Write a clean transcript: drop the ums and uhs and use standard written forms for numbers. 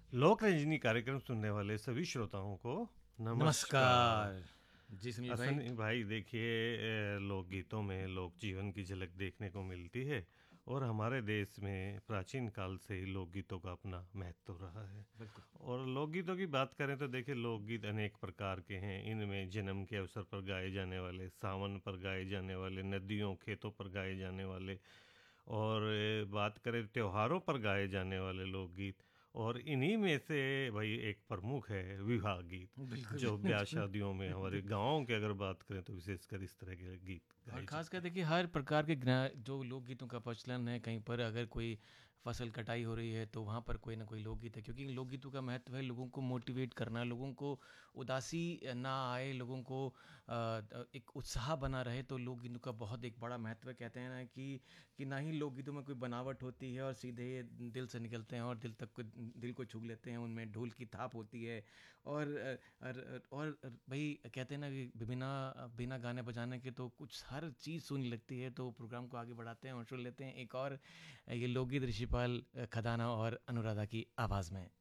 लोक रंजनी कार्यक्रम सुनने वाले सभी श्रोताओं को नमस्कार। नमस्कार जी सुनील भाई। असनी भाई देखिए, लोकगीतों में लोक जीवन की झलक देखने को मिलती है और हमारे देश में प्राचीन काल से ही लोकगीतों का अपना महत्व रहा है। बिल्कुल। और लोकगीतों की बात करें तो देखिए, लोकगीत अनेक प्रकार के हैं। इनमें जन्म के अवसर पर गाए जाने वाले, सावन पर गाए जाने वाले, नदियों खेतों पर गाए जाने वाले, और बात करें त्योहारों पर गाए जाने वाले लोकगीत। और इन्हीं में से भाई एक प्रमुख है विवाह गीत, बिल्कुल जो ब्याह शादियों में हमारे गाँव के अगर बात करें तो विशेषकर इस तरह के गीत और गाए खासकर जाते हैं। देखिए हर प्रकार के जो लोकगीतों का प्रचलन है, कहीं पर अगर कोई फसल कटाई हो रही है तो वहाँ पर कोई ना कोई लोकगीत है, क्योंकि लोकगीतों का महत्व है लोगों को मोटिवेट करना, लोगों को उदासी ना आए, लोगों को एक उत्साह बना रहे। तो लोकगीतों का बहुत एक बड़ा महत्व है। कहते हैं ना कि ना ही लोकगीतों में कोई बनावट होती है और सीधे दिल से निकलते हैं और दिल को छू लेते हैं। उनमें ढोल की थाप होती है और भाई कहते हैं ना कि बिना बिना गाने बजाने के तो कुछ हर चीज़ सुनने लगती है। तो प्रोग्राम को आगे बढ़ाते हैं और सुन लेते हैं एक और ये लोकगीत ऋषिपाल खदाना और अनुराधा की आवाज़ में।